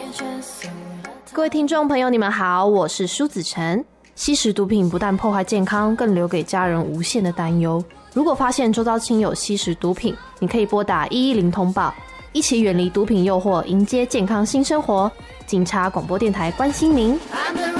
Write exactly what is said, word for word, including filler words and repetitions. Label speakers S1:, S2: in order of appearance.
S1: 各位听众朋友你们好，我是舒子晨。吸食毒品不但破坏健康，更留给家人无限的担忧。如果发现周遭亲友吸食毒品，你可以拨打一一零通报，一起远离毒品诱惑，迎接健康新生活。警察广播电台关心您。